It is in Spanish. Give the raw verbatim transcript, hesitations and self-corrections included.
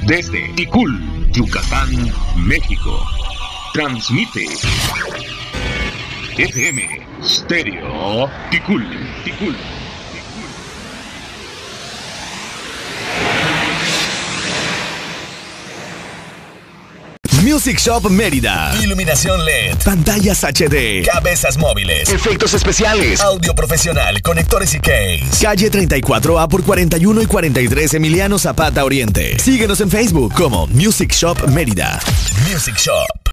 Desde Ticul, Yucatán, México. Transmite F M Stereo Ticul, Ticul. Music Shop Mérida. Iluminación L E D. Pantallas H D. Cabezas móviles. Efectos especiales. Audio profesional. Conectores y case. Calle treinta y cuatro A por cuarenta y uno y cuarenta y tres Emiliano Zapata Oriente. Síguenos en Facebook como Music Shop Mérida. Music Shop.